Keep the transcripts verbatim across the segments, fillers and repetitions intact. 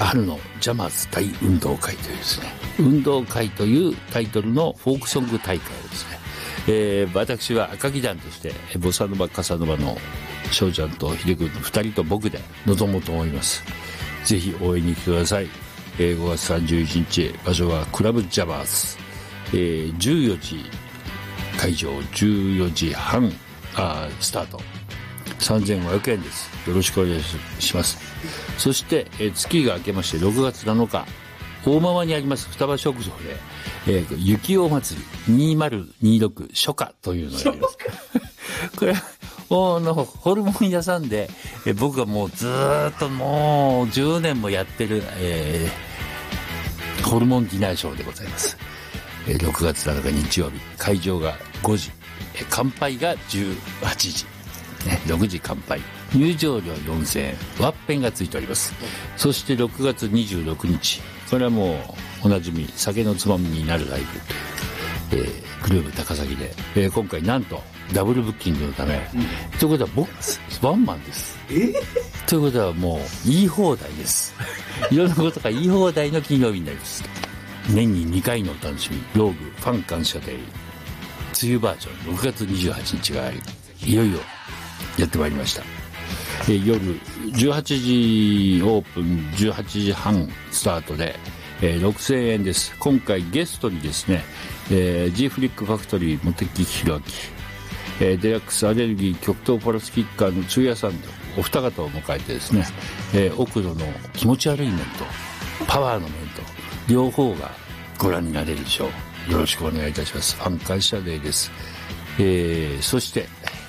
春のジャマーズ大運動会というですね、運動会というタイトルのフォークソング大会をですね、えー、私は赤木団としてボサノバカサノバの翔ちゃんと秀君のふたりと僕で臨もうと思います。ぜひ応援に来てください。えー、ごがつさんじゅういちにち、場所はクラブジャマーズ、えー、じゅうよじ会場、じゅうよじはんあスタート、さんぜんごひゃくえんです。よろしくお願いします。そして、えー、月が明けましてろくがつなのか、大間にあります双葉食堂で、えー、雪お祭りにせんにじゅうろく初夏というのをやります。これもうのホルモン屋さんで、えー、僕がもうずーっともうじゅうねんもやってる、えー、ホルモンディナーショーでございます。えー、ろくがつなのか日曜日、会場がごじ、えー、乾杯がじゅうはちじ、ね、ろくじ乾杯、入場料よんせんえん、ワッペンがついております。そしてろくがつにじゅうろくにち、これはもうおなじみ酒のつまみになるライブ、えー、グループ高崎で、えー、今回なんとダブルブッキングのため、うん、ということは僕ワンマンです。えー、ということはもう言い放題です。いろんなことが言い放題の金曜日になります。年ににかいのお楽しみ、ローグファン感謝デー梅雨バージョン、ろくがつにじゅうはちにちがあり、いよいよやってまいりました。えー、夜じゅうはちじオープン、じゅうはちじはんスタートで、えー、ろくせんえんです。今回ゲストにですね、えー、G フリックファクトリー茂木弘明、えー、デラックスアレルギー極東パラスキッカーの通夜さんとお二方を迎えてですね、えー、奥野の気持ち悪い面とパワーの面と両方がご覧になれるでしょう。よろしくお願いいたします。ファン感謝デーです。えー、そして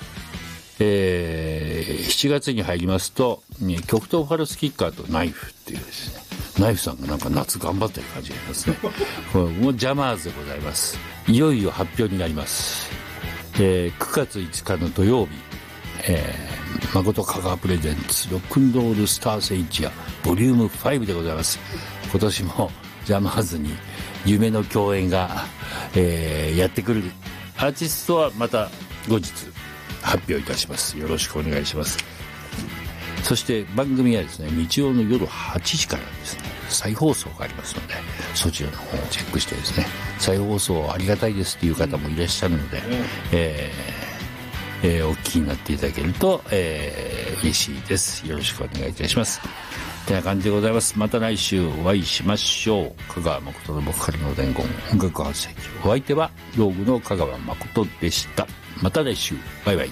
えー、しちがつに入りますと、ね、極東パラスキッカーとナイフっていうですね、ナイフさんがなんか夏頑張ってる感じがしますね。これもうジャマーズでございます。いよいよ発表になります。えー、くがついつかの土曜日、えー、誠香川プレゼンツロックンロールスターセイジアボリュームごでございます。今年もジャマーズに夢の共演が、えー、やってくるアーティストはまた後日発表いたします。よろしくお願いします。そして番組はですね、日曜の夜はちじからですね、再放送がありますので、そちらの方をチェックしてですね、再放送ありがたいですっていう方もいらっしゃるので、えーえー、お聞きになっていただけると、えー、嬉しいです。よろしくお願いいたします。てな感じでございます。また来週お会いしましょう。香川誠の僕からの伝言、音楽半世紀。お相手はローグの香川誠でした。また来週。バイバイ。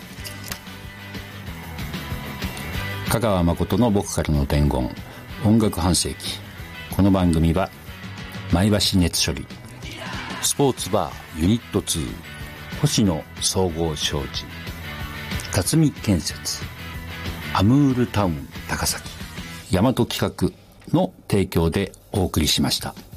香川誠の僕からの伝言、音楽半世紀。この番組は前橋熱処理、スポーツバーユニットツー、星野総合商事、辰巳建設、アムールタウン高崎、大和企画の提供でお送りしました。